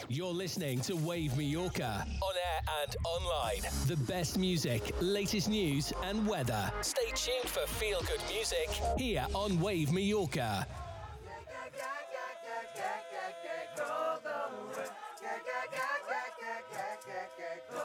You're listening to Wave Mallorca, on air and online. The best music, latest news and weather. Stay tuned for feel-good music here on Wave Mallorca. Go.